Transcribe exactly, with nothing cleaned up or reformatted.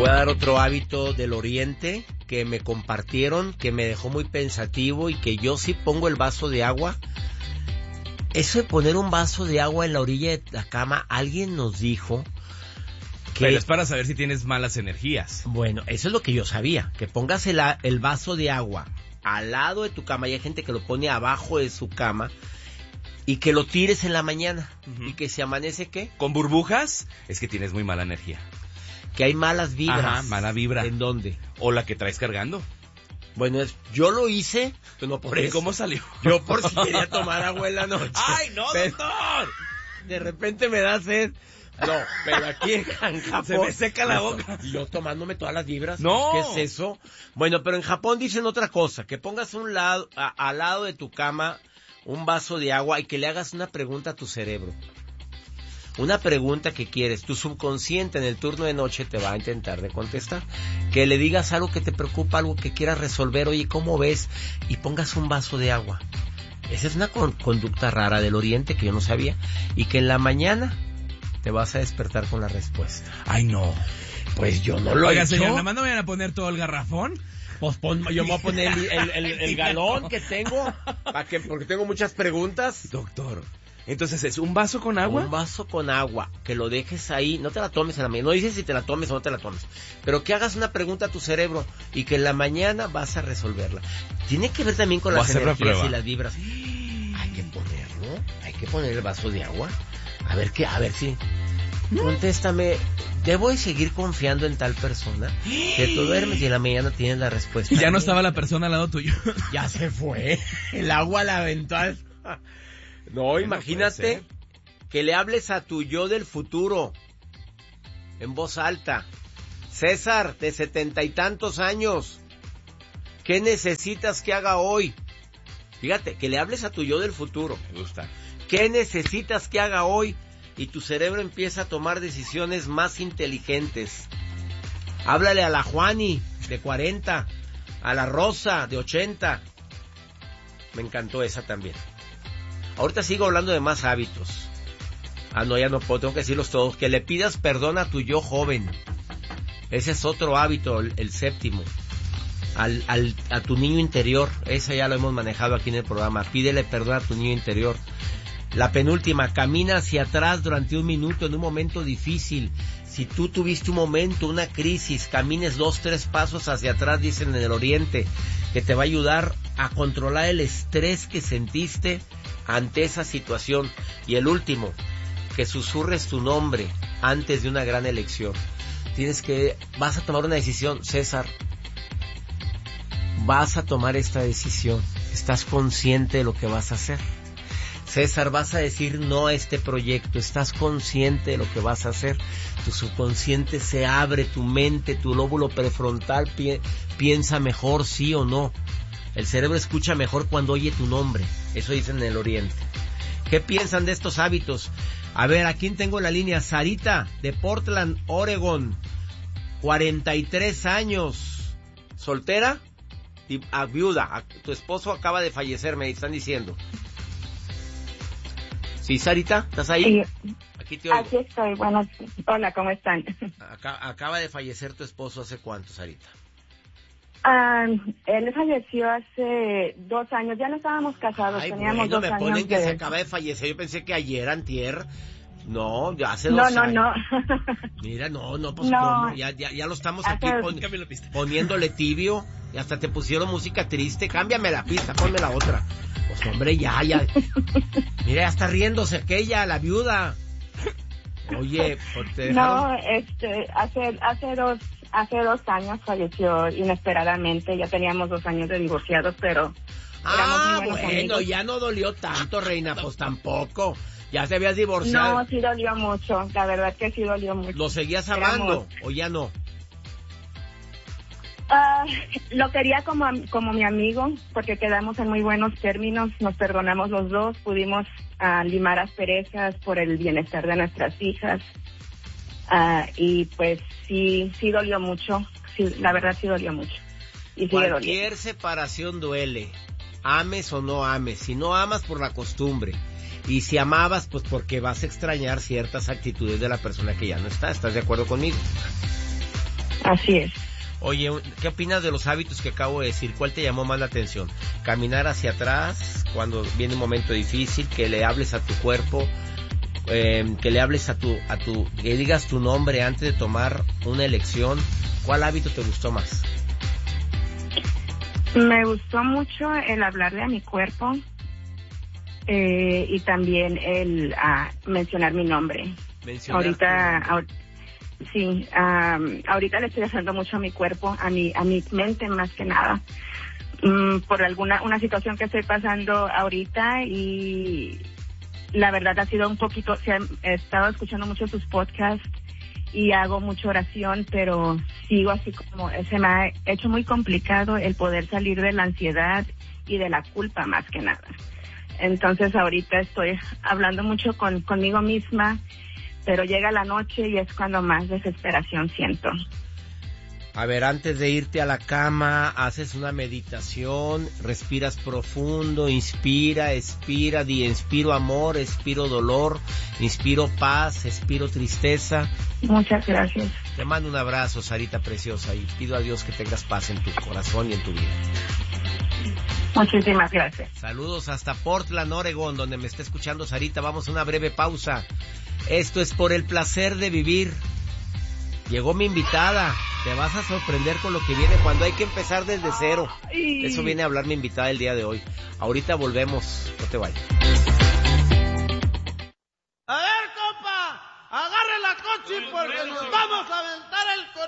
voy a dar otro hábito del oriente que me compartieron, que me dejó muy pensativo y que yo sí pongo el vaso de agua. Eso de poner un vaso de agua en la orilla de la cama, alguien nos dijo que... Pero es para saber si tienes malas energías. Bueno, eso es lo que yo sabía, que pongas el, el vaso de agua al lado de tu cama, y hay gente que lo pone abajo de su cama, y que lo tires en la mañana, uh-huh. y que se amanece, ¿qué? ¿Con burbujas? Es que tienes muy mala energía. Que hay malas vibras. Ajá, mala vibra. ¿En dónde? O la que traes cargando. Bueno, es, yo lo hice, pero no por ¿Y eso. cómo salió? Yo por si quería tomar agua en la noche. ¡Ay, no, pero, doctor! De repente me da sed. No, pero aquí en Japón... Se me seca la boca. Y yo tomándome todas las vibras. ¡No! ¿Qué es eso? Bueno, pero en Japón dicen otra cosa. Que pongas un lado, a, al lado de tu cama un vaso de agua y que le hagas una pregunta a tu cerebro. Una pregunta que quieres. Tu subconsciente en el turno de noche te va a intentar de contestar. Que le digas algo que te preocupa, algo que quieras resolver. Oye, ¿cómo ves? Y pongas un vaso de agua. Esa es una con- conducta rara del oriente que yo no sabía. Y que en la mañana te vas a despertar con la respuesta. Ay, no. Pues yo no lo Oiga, he hecho. señor, nada más no me van a poner todo el garrafón. Pues pon, yo me voy a poner el, el, el, el galón que tengo, para que, porque tengo muchas preguntas. Doctor, entonces es un vaso con agua. Un vaso con agua, que lo dejes ahí, no te la tomes en la mañana, no dices si te la tomes o no te la tomes, pero que hagas una pregunta a tu cerebro y que en la mañana vas a resolverla. Tiene que ver también con Voy las a hacer la energías prueba. y las vibras. Hay que ponerlo, hay que poner el vaso de agua. A ver qué, a ver si... Contéstame, ¿debo de seguir confiando en tal persona? Que tú duermes y en la mañana tienes la respuesta. Y ya no estaba la persona al lado tuyo. Ya se fue. El agua la aventó. No, imagínate que le hables a tu yo del futuro en voz alta. César, de setenta y tantos años, ¿qué necesitas que haga hoy? Fíjate, que le hables a tu yo del futuro. Me gusta. ¿Qué necesitas que haga hoy? Y tu cerebro empieza a tomar decisiones más inteligentes. Háblale a la Juani, de cuarenta, a la Rosa, de ochenta. Me encantó esa también. Ahorita sigo hablando de más hábitos. Ah, no, ya no puedo, tengo que decirlos todos. Que le pidas perdón a tu yo joven. Ese es otro hábito, el, el séptimo. Al, al, a tu niño interior. Ese ya lo hemos manejado aquí en el programa. Pídele perdón a tu niño interior. La penúltima, camina hacia atrás durante un minuto en un momento difícil. Si tú tuviste un momento, una crisis, camines dos, tres pasos hacia atrás, dicen en el oriente, que te va a ayudar a controlar el estrés que sentiste ante esa situación. Y el último, que susurres tu nombre antes de una gran elección. Tienes que, vas a tomar una decisión, César. Vas a tomar esta decisión. ¿Estás consciente de lo que vas a hacer? César, vas a decir no a este proyecto. ¿Estás consciente de lo que vas a hacer? Tu subconsciente se abre, tu mente, tu lóbulo prefrontal pi- piensa mejor, sí o no. El cerebro escucha mejor cuando oye tu nombre. Eso dicen en el oriente. ¿Qué piensan de estos hábitos? A ver, ¿a quién tengo en la línea? Sarita, de Portland, Oregon. cuarenta y tres años. ¿Soltera? Y a viuda. A, tu esposo acaba de fallecer, me están diciendo. Sí, Sarita, ¿estás ahí? Sí. Aquí te oigo. Aquí estoy. Bueno, hola, ¿cómo están? Acá, acaba de fallecer tu esposo, ¿hace cuánto, Sarita? Ah, él falleció hace dos años. Ya no estábamos casados, Ay, teníamos bueno, dos me años. ponen que de... se acaba de fallecer. Yo pensé que ayer, antier. No, ya hace No, dos no, años. no. Mira, no, no, pues No. ¿cómo? Ya, ya, ya lo estamos aquí Hace- pon- poniéndole tibio. Y hasta te pusieron música triste. Cámbiame la pista, ponme la otra. Pues hombre, ya, ya. Mira, ya está riéndose aquella, la viuda. Oye, pues te dejaron... No, este, hace, hace dos, hace dos años falleció inesperadamente. Ya teníamos dos años de divorciados, pero éramos Ah, muy buenos bueno, amigos. ya no dolió tanto, reina, pues tampoco. Ya te habías divorciado. No, sí dolió mucho. La verdad que sí dolió mucho. ¿Lo seguías Éramos- amando o ya no? Ah, lo quería como, am- como mi amigo, porque quedamos en muy buenos términos, nos perdonamos los dos, pudimos ah, limar asperezas por el bienestar de nuestras hijas. Ah, y pues sí, sí dolió mucho, sí, la verdad sí dolió mucho. Y sigue doliendo. Cualquier separación duele, ames o no ames. Si no amas, por la costumbre. Y si amabas, pues porque vas a extrañar ciertas actitudes de la persona que ya no está. ¿Estás de acuerdo conmigo? Así es. Oye, ¿qué opinas de los hábitos que acabo de decir? ¿Cuál te llamó más la atención? Caminar hacia atrás cuando viene un momento difícil, que le hables a tu cuerpo, eh, que le hables a tu, a tu, que digas tu nombre antes de tomar una elección. ¿Cuál hábito te gustó más? Me gustó mucho el hablarle a mi cuerpo eh, y también el uh, mencionar mi nombre. Mencionar ahorita, ahor- sí, um, ahorita le estoy haciendo mucho a mi cuerpo, a mi, a mi mente más que nada, um, por alguna una situación que estoy pasando ahorita y la verdad ha sido un poquito, sí, he estado escuchando mucho tus podcasts y hago mucha oración, pero sigo así como, se me ha hecho muy complicado el poder salir de la ansiedad y de la culpa más que nada. Entonces ahorita estoy hablando mucho con conmigo misma, pero llega la noche y es cuando más desesperación siento. A ver, antes de irte a la cama, haces una meditación, respiras profundo, inspira, expira, di inspiro amor, expiro dolor, inspiro paz, expiro tristeza. Muchas gracias. Te mando un abrazo, Sarita preciosa, y pido a Dios que tengas paz en tu corazón y en tu vida. Muchísimas gracias. Saludos hasta Portland, Oregon, donde me está escuchando Sarita. Vamos a una breve pausa. Esto es Por el Placer de Vivir. Llegó mi invitada. Te vas a sorprender con lo que viene cuando hay que empezar desde cero. Eso viene a hablar mi invitada el día de hoy. Ahorita volvemos. No te vayas. A ver, compa, agarre la coche porque nos vamos a aventar el